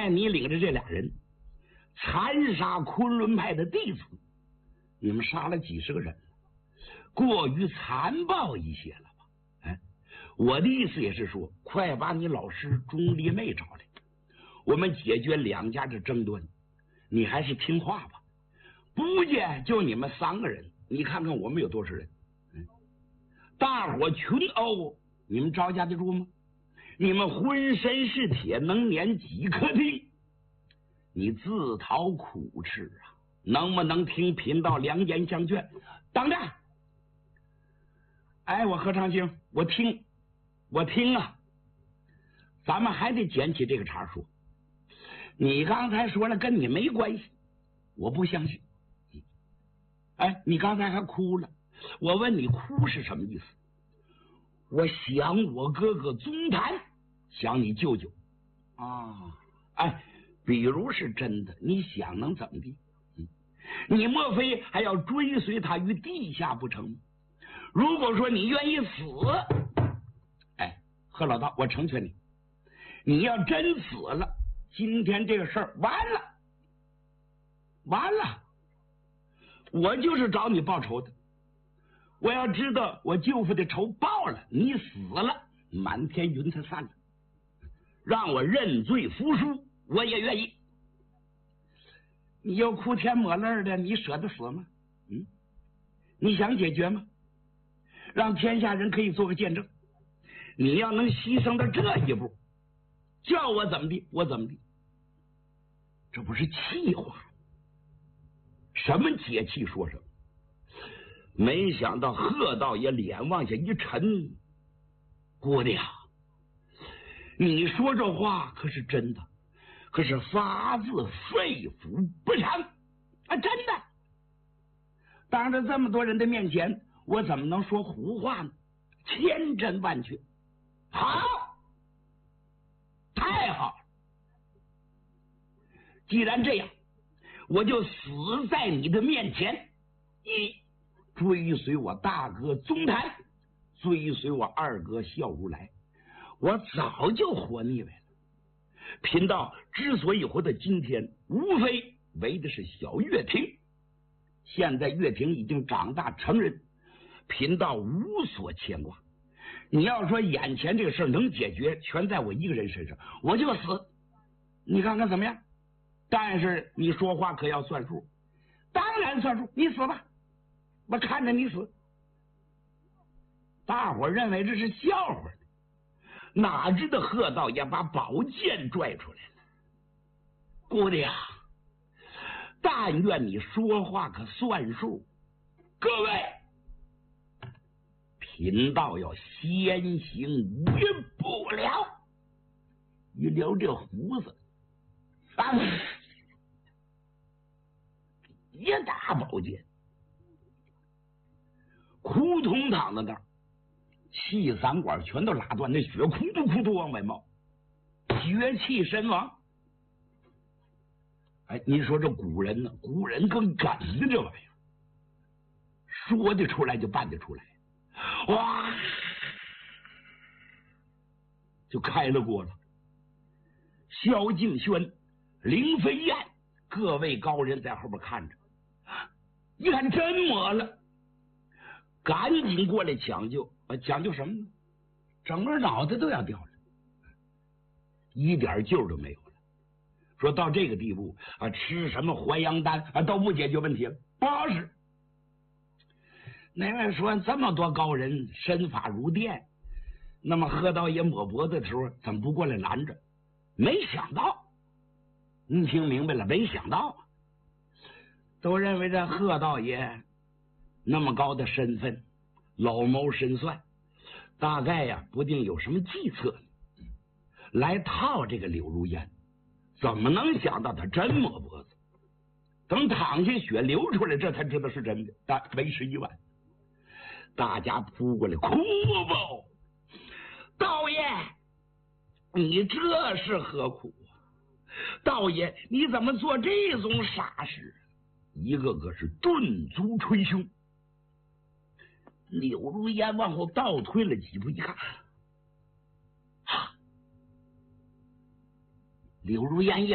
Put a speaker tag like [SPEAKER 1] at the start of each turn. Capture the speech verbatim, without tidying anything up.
[SPEAKER 1] 才你领着这俩人残杀昆仑派的弟子，你们杀了几十个人，过于残暴一些了吧？哎，我的意思也是说，快把你老师钟离昧找来，我们解决两家的争端。你还是听话吧，不见就你们三个人，你看看我们有多少人？嗯，大伙群殴，你们招架得住吗？你们浑身是铁，能碾几颗钉？你自讨苦吃啊！能不能听贫道良言相劝？等着！哎，我何长兴，我听，我听啊！咱们还得捡起这个茬说。你刚才说了跟你没关系，我不相信。哎，你刚才还哭了，我问你哭是什么意思？我想我哥哥宗谭，想你舅舅啊！哎，比如是真的，你想能怎么地？嗯，你莫非还要追随他于地下不成？如果说你愿意死，哎，贺老道，我成全你。你要真死了，今天这个事儿完了，完了，我就是找你报仇的。我要知道我舅父的仇报了，你死了，满天云彩散了，让我认罪服输，我也愿意。你又哭天抹泪的，你舍得死吗？嗯，你想解决吗？让天下人可以做个见证。你要能牺牲到这一步，叫我怎么地，我怎么地。这不是气话，什么解气说什么。没想到贺道爷脸往下一沉，姑娘，你说这话可是真的，可是发自肺腑不成啊！真的，当着这么多人的面前，我怎么能说胡话呢？千真万确。好，太好了！既然这样，我就死在你的面前。一追随我大哥宗谭，追随我二哥萧如来，我早就活腻歪了。贫道之所以活到今天，无非为的是小岳亭。现在岳亭已经长大成人，贫道无所牵挂。你要说眼前这个事能解决，全在我一个人身上，我就死。你看看怎么样？但是你说话可要算数。当然算数，你死吧，我看着你死。大伙认为这是笑话呢，哪知道贺道也把宝剑拽出来了。姑娘，但愿你说话可算数。各位，贫道要先行一步了。一撩这胡子，啊，一大宝剑，扑通躺在那儿，气散管全都拉断，那血咕嘟咕嘟往外冒，绝气身亡。哎，你说这古人呢？古人更敢呢，这玩意儿说得出来就办得出来，哇，就开了锅了。萧敬轩、林飞燕各位高人在后边看着，一看真没了，赶紧过来抢救。啊，抢救什么呢？整个脑袋都要掉了，一点救都没有了。说到这个地步啊，吃什么还阳丹啊都不解决问题了，不好使。那位说这么多高人身法如电，那么贺道爷抹脖子的时候怎么不过来拦着？没想到，你听明白了？没想到，都认为这贺道爷那么高的身份，老谋深算，大概呀不定有什么计策来套这个柳如烟。怎么能想到他真抹脖子？等淌下血流出来，这才知道是真的，但为时已晚。大家扑过来，哭不？道爷，你这是何苦啊？道爷，你怎么做这种傻事？一个个是顿足捶胸。柳如烟往后倒退了几步，一看，啊，柳如烟也